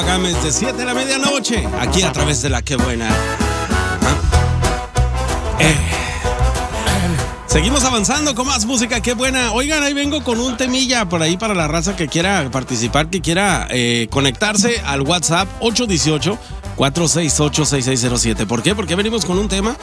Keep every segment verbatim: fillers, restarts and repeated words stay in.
Gámez de siete a la medianoche, aquí a través de la Que Buena. Eh. Seguimos avanzando con más música, Qué Buena. Oigan, ahí vengo con un temilla por ahí para la raza que quiera participar, que quiera eh, conectarse al WhatsApp ocho uno ocho, cuatro seis ocho, seis seis cero siete. ¿Por qué? Porque venimos con un tema.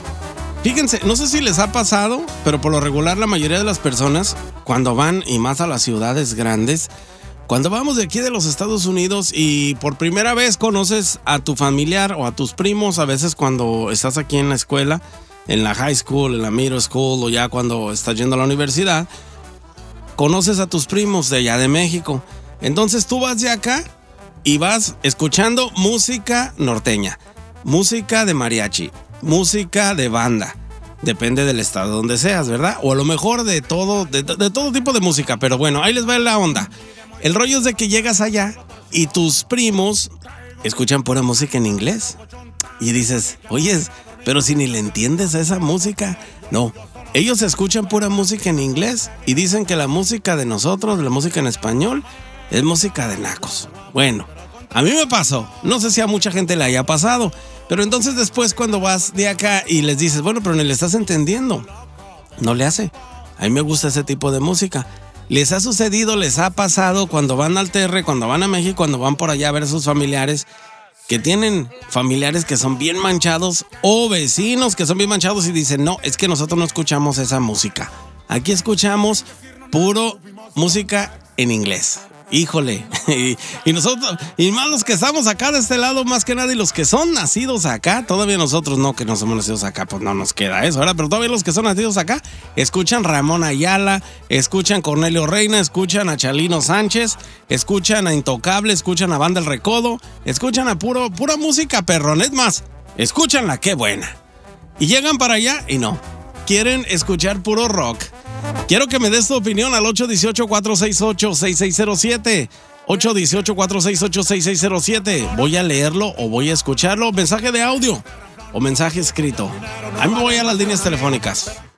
Fíjense, no sé si les ha pasado, pero por lo regular la mayoría de las personas, cuando van y más a las ciudades grandes, cuando vamos de aquí de los Estados Unidos y por primera vez conoces a tu familiar o a tus primos, a veces cuando estás aquí en la escuela, en la high school, en la middle school o ya cuando estás yendo a la universidad, conoces a tus primos de allá de México. Entonces tú vas de acá y vas escuchando música norteña, música de mariachi, música de banda. Depende del estado donde seas, ¿verdad? O a lo mejor de todo, de, de todo tipo de música. Pero bueno, ahí les va la onda. El rollo es de que llegas allá y tus primos escuchan pura música en inglés. Y dices, oye, pero si ni le entiendes a esa música. No, ellos escuchan pura música en inglés y dicen que la música de nosotros, la música en español, es música de nacos. Bueno, a mí me pasó. No sé si a mucha gente le haya pasado. Pero entonces después cuando vas de acá y les dices, bueno, pero ni le estás entendiendo. No le hace. A mí me gusta ese tipo de música. Les ha sucedido, les ha pasado cuando van al T R, cuando van a México, cuando van por allá a ver a sus familiares, que tienen familiares que son bien manchados o vecinos que son bien manchados y dicen, no, es que nosotros no escuchamos esa música. Aquí escuchamos puro música en inglés. Híjole, y, y nosotros, y más los que estamos acá de este lado, más que nada, y los que son nacidos acá, todavía nosotros no, que no somos nacidos acá, pues no nos queda eso, ¿verdad? Pero todavía los que son nacidos acá, escuchan Ramón Ayala, escuchan Cornelio Reina, escuchan a Chalino Sánchez, escuchan a Intocable, escuchan a Banda El Recodo, escuchan a puro, pura música perrón, es más, escuchan la Qué Buena. Y llegan para allá y no, quieren escuchar puro rock. Quiero que me des tu opinión al ocho uno ocho, cuatro seis ocho, seis seis cero siete. ocho uno ocho, cuatro seis ocho, seis seis cero siete. Voy a leerlo o voy a escucharlo. Mensaje de audio o mensaje escrito. Ahí me voy a las líneas telefónicas.